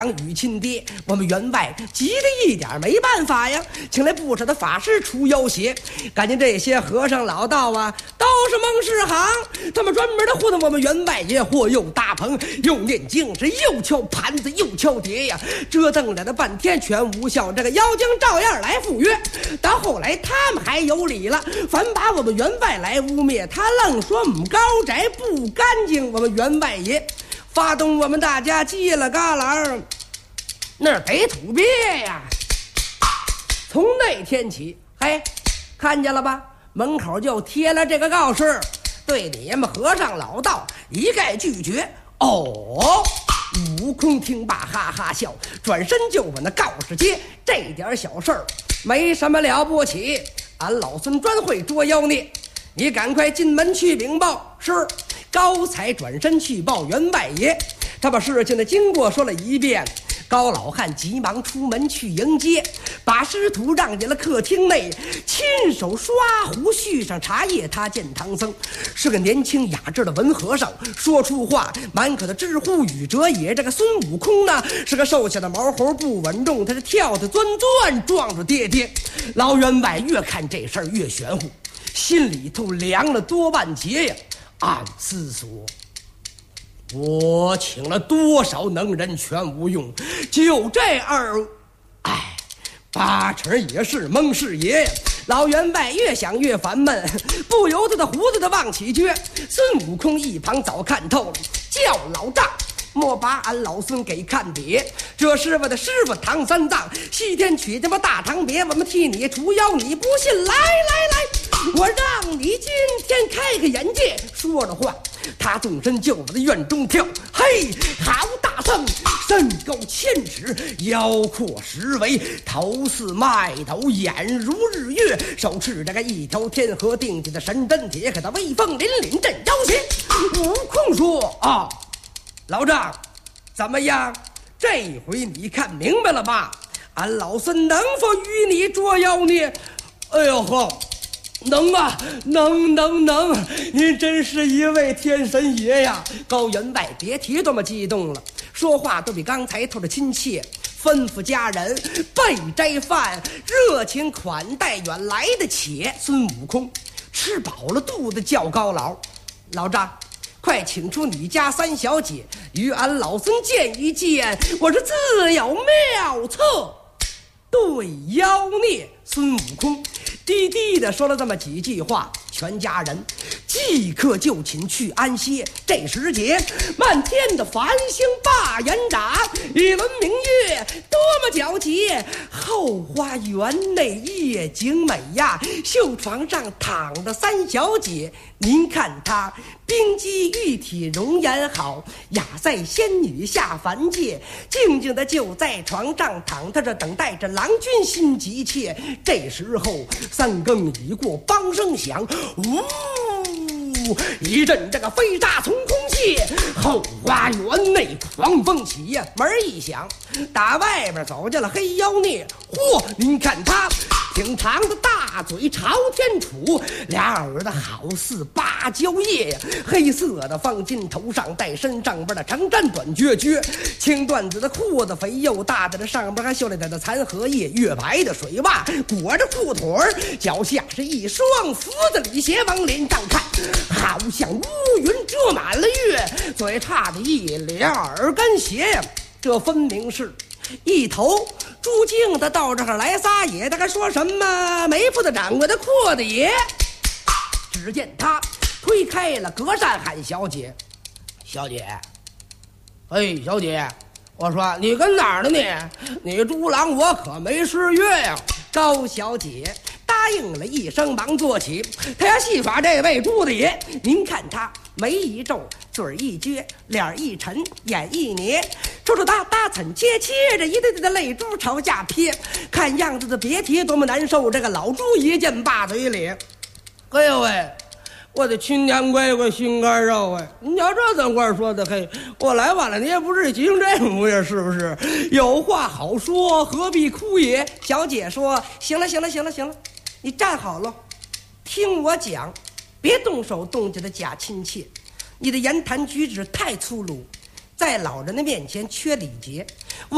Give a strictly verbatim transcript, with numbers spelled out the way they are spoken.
与亲爹，我们员外急得一点没办法呀，请来不少的法师出要挟。感觉这些和尚老道啊，都是蒙氏行，他们专门的糊弄我们员外爷，或用大棚，又念经，是又敲盘子又敲碟呀，折腾了半天全无效。这个妖精照样来赴约，到后来他们还有理了，反把我们员外来污蔑，他愣说我们高宅不干净，我们员外爷。发动我们大家叽了旮旯，那得土鳖呀！从那天起，嘿，看见了吧？门口就贴了这个告示，对你们和尚老道一概拒绝。哦，悟空听罢哈哈笑，转身就往那告示接。这点小事儿没什么了不起，俺老孙专会捉妖孽。你赶快进门去禀报。是。高才转身去报员外爷，他把事情的经过说了一遍。高老汉急忙出门去迎接，把师徒让进了客厅内，亲手刷壶续上茶叶。他见唐僧是个年轻雅致的文和尚，说出话满口的知乎语哲也。这个孙悟空呢，是个瘦小的毛猴，不稳重，他是跳跳钻钻撞着爹爹。老员外越看这事儿越玄乎，心里头凉了多半截呀。暗思索，我请了多少能人全无用，就这二，哎，八成也是蒙氏爷。老员外越想越烦闷，不由得他胡子的往起撅。孙悟空一旁早看透了，叫老丈莫把俺老孙给看瘪，这是我的师傅唐三藏，西天取他妈大长别，我们替你除妖，你不信来来来，我让你今天开开眼界。说着话，他纵身就往那院中跳。嘿，好大圣，身高千尺，腰阔十围，头似麦斗，眼如日月，手持这个一条天河定起的神针铁，可他威风凛凛震妖邪。悟空说啊，老丈，怎么样？这回你看明白了吧？俺老孙能否与你捉妖孽？哎呦呵，能啊，能能能！您真是一位天神爷呀！高员外别提多么激动了，说话都比刚才透着亲切，吩咐家人备斋饭，热情款待远来的且。孙悟空吃饱了肚子，叫高老老丈，快请出你家三小姐与俺老孙见一见，我是自有妙策对妖孽。孙悟空低低的说了这么几句话，全家人即刻就寝去安歇。这时节，漫天的繁星把眼眨，一轮明月多么皎洁。后花园内夜景美呀，绣床上躺着三小姐，您看她冰肌玉体，容颜好，雅在仙女下凡界，静静的就在床上躺，她这等待着郎君心急切。这时候三更已过，梆声响，呜，一阵这个飞沙从空泻，后花园内狂风起呀。门一响，打外边走进了黑妖孽。嚯，您看他挺长的大嘴朝天杵，俩耳朵好似芭蕉叶呀，黑色的方巾头上戴，身上边的长毡短撅撅，青缎子的裤子肥又大的，这上边还绣了点的残荷叶，月白的水袜裹着裤腿儿，脚下是一双福子里鞋，往脸上看好像乌云遮满了月，嘴差的一脸耳根斜呀，这分明是一头朱净的到这儿来撒野，他还说什么没铺的掌柜的阔的爷。只见他推开了隔扇，喊小姐，小姐，哎，小姐，我说你跟哪儿呢你？你猪郎我可没失约呀。高小姐答应了一声，忙坐起。他要戏耍这位猪的爷，您看他眉一皱，嘴一撅，脸一沉，眼一捏，抽抽搭搭，惨切切着一对对的泪珠朝下撇，看样子的别提多么难受。这个老猪一见把嘴里，哎呦喂，我的亲娘乖乖心肝肉啊！你要这怎么说的？嘿，我来晚了，你也不至于急成这模样，是不是？有话好说，何必哭也？小姐说：“行了，行了，行了，行了，你站好了，听我讲，别动手动脚的假亲切，你的言谈举止太粗鲁，在老人的面前缺礼节。”